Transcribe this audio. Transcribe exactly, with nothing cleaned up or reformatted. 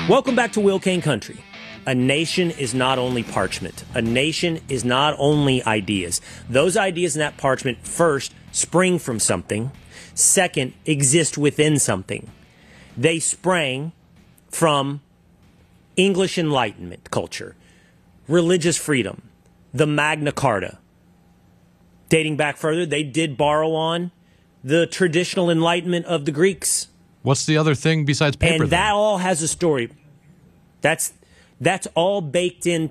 Welcome back to Will Kane Country. A nation is not only parchment. A nation is not only ideas. Those ideas in that parchment, first, spring from something. Second, exist within something. They sprang from English Enlightenment culture, religious freedom, the Magna Carta. Dating back further, they did borrow on the traditional Enlightenment of the Greeks. What's the other thing besides paper? And that then? all has a story. That's that's all baked in.